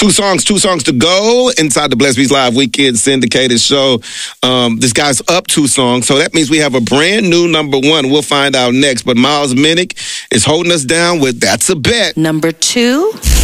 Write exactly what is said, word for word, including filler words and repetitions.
Two songs, two songs to go inside the Blessed Beats Live Weekend syndicated show. Um, this guy's up two songs, so that means we have a brand new number one. We'll find out next. But Miles Minnick is holding us down with That's a Bet. Number two.